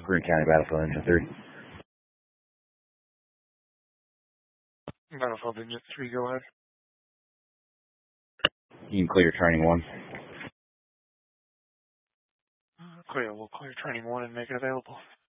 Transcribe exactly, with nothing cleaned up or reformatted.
Greene County Battlefield Engine three. Battlefield Engine three, go ahead. You can clear training one. Clear, we'll clear training one and make it available.